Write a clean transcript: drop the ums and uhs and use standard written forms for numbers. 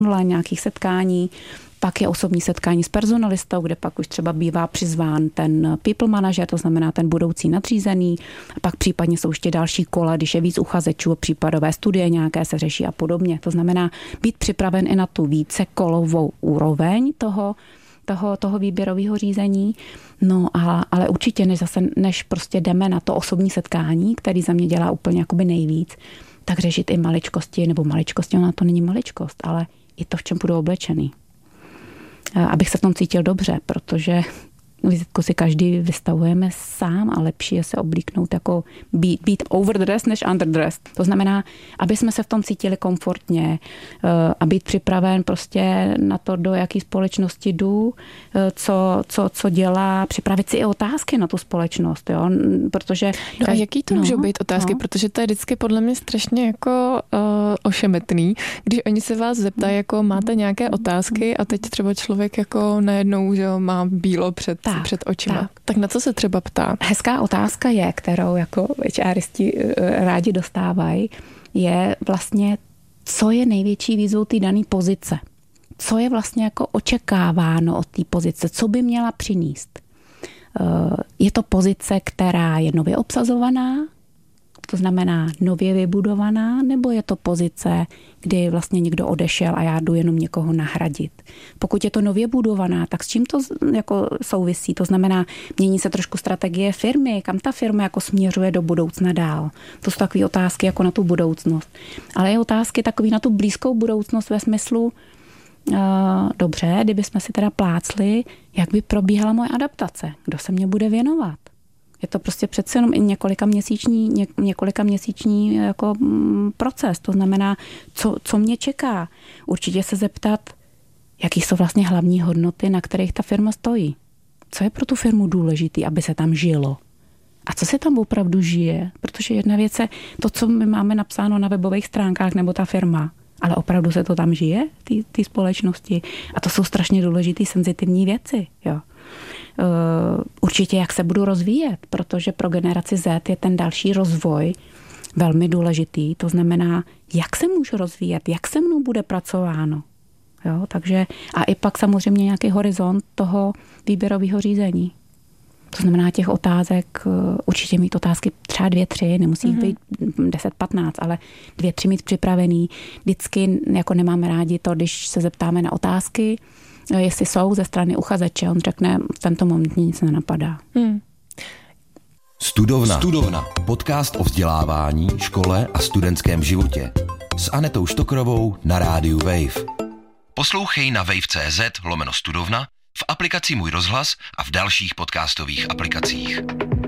online nějakých setkání. Pak je osobní setkání s personalistou, kde pak už třeba bývá přizván ten people manager, to znamená ten budoucí nadřízený. A pak případně jsou ještě další kola, když je víc uchazečů, případové studie nějaké se řeší a podobně. To znamená být připraven i na tu vícekolovou úroveň toho výběrového řízení. No ale určitě než prostě jdeme na to osobní setkání, který za mě dělá úplně jakoby nejvíc, tak řešit i maličkosti, nebo maličkosti, ona to není maličkost, ale i to, v čem budu oblečený. Abych se v tom cítil dobře, protože vizitku si každý vystavujeme sám a lepší je se oblíknout jako být overdressed než underdressed. To znamená, aby jsme se v tom cítili komfortně a být připraven prostě na to, do jaký společnosti jdu, co dělá, připravit si i otázky na tu společnost, jo, protože... No a jaký to můžou být otázky, protože to je vždycky podle mě strašně jako ošemetný, když oni se vás zeptají, jako máte nějaké otázky a teď třeba člověk jako najednou, že má bílo před očima. Tak na co se třeba ptá? Hezká otázka je, kterou jako HRisti rádi dostávají, je vlastně, co je největší výzvou té dané pozice. Co je vlastně jako očekáváno od té pozice, co by měla přinést. Je to pozice, která je nově obsazovaná, to znamená nově vybudovaná, nebo je to pozice, kdy vlastně někdo odešel a já jdu jenom někoho nahradit. Pokud je to nově budovaná, tak s čím to jako souvisí? To znamená, mění se trošku strategie firmy, kam ta firma jako směřuje do budoucna dál. To jsou takové otázky jako na tu budoucnost. Ale je otázky takový na tu blízkou budoucnost ve smyslu, dobře, kdybychom si teda plácli, jak by probíhala moje adaptace, kdo se mě bude věnovat. Je to prostě přece jenom i několikaměsíční jako proces. To znamená, co mě čeká. Určitě se zeptat, jaký jsou vlastně hlavní hodnoty, na kterých ta firma stojí. Co je pro tu firmu důležitý, aby se tam žilo? A co se tam opravdu žije? Protože jedna věc je to, co my máme napsáno na webových stránkách nebo ta firma. Ale opravdu se to tam žije, ty společnosti. A to jsou strašně důležitý, senzitivní věci. Jo. Určitě, jak se budu rozvíjet, protože pro generaci Z je ten další rozvoj velmi důležitý. To znamená, jak se můžu rozvíjet, jak se mnou bude pracováno. Jo, takže a i pak samozřejmě nějaký horizont toho výběrového řízení. To znamená těch otázek, určitě mít otázky třeba 2, 3, nemusí jich být 10, 15, ale 2, 3 mít připravený. Vždycky jako nemáme rádi to, když se zeptáme na otázky, jestli jsou ze strany uchazeče. On řekne, v tento moment nic nenapadá. Studovna. Podcast o vzdělávání, škole a studentském životě. S Anetou Štokrovou na rádiu Wave. Poslouchej na wave.cz/studovna, v aplikaci Můj rozhlas a v dalších podcastových aplikacích.